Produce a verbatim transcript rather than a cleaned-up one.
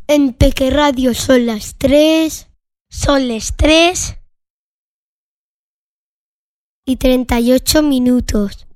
En Peque Radio son las tres. Son las tres y treinta y ocho minutos.